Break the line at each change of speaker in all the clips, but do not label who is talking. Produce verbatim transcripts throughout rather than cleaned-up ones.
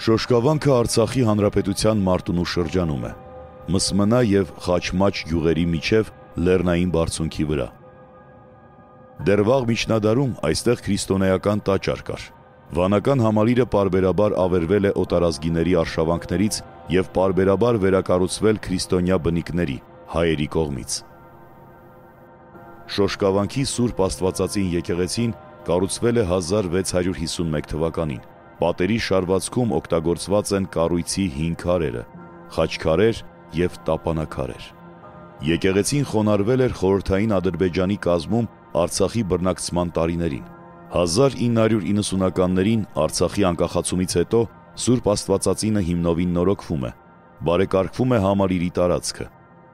Շոշկավանքը Արցախի հանրապետության Մարտունու շրջանում է, Մսմնա և Խաչմաչ գյուղերի միջև լեռնային բարձունքի վրա։ Դեռ վաղ միջնադարում այստեղ քրիստոնեական տաճար կար։ Վանական համալիրը պարբերաբար ավերվել է օտարազգիների արշավանքներից և պարբերաբար վերակառուցվել քրիստոնյա բնիկների, հայերի կողմից։ Շոշկավանքի Սուրբ Աստվածածին եկեղեցին կառուցվել է հազար վեց հարյուր հիսունմեկ թվականին։ Պատերի շարվածքում օգտագործված են կառույցի հին քարերը, խաչքարեր և տապանաքարեր։ Եկեղեցին խոնարհվել էր խորհրդային Ադրբեջանի կազմում Արցախի բռնակցման տարիներին։ հազար ինը հարյուր իննսունականներին Արցախի անկախացումից հետո Սուրբ Աստվածածինը հիմնովին նորոգվում է, բարեկարգվում է համալիրի տարածքը։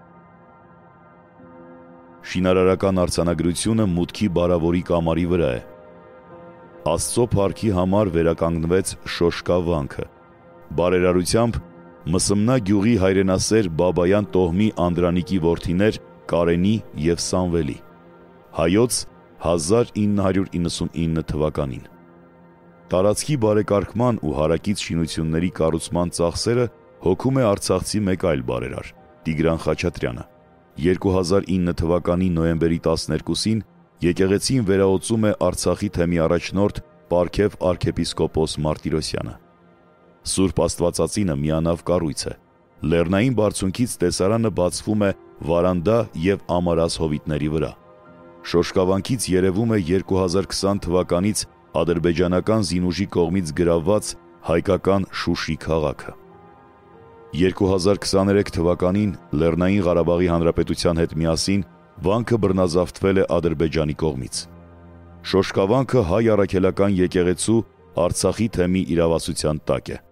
Շինարարական արձանագրությունը մուտքի բարավորի կամարի վրա է։ Աստծո փառքի համար վերականգնվեց Շոշկավանքը։ Բարերարությամբ Մսմնա գյուղի հայրենասեր Բաբայան տոհմի Անդրանիկի որդիներ Կարենի և Սամվելի։ Հայոց հազար ինը հարյուր իննսունինը թվականին։ Տարածքի բարեկարգման ու հարակից շինությունների կառուցման ծախսերը հոգում է արցախցի մեկ այլ բարերար՝ Տիգրան Խաչատրյանը։ երկու հազար ինը թվականի նոյեմբերի տասներկուսին եկեղեցին վերաօծում է Արցախի թեմի առաջնորդ Պարքև արքեպիսկոպոս Մարտիրոսյանը։ Սուրբ Աստվածածինը միանավ կառույց է։ Լեռնային բարձունքից տեսարանը բացվում է վարանդա և ամարաս հովիտների վրա։ Շոշկավանքից երևում է երկու հազար քսան թվականից ադրբեջանական զինուժի կողմից գրավված հայկական Շուշի քաղաքը։ երկու հազար քսաներեք թվականին Լեռնային Ղարաբաղի Հանրապետության հետ միասին վանքը բռնազավթվել է Ադրբեջանի կողմից։ Շոշկավանքը հայ առաքելական եկեղեցու Արցախի թեմի իրավասության տակ է։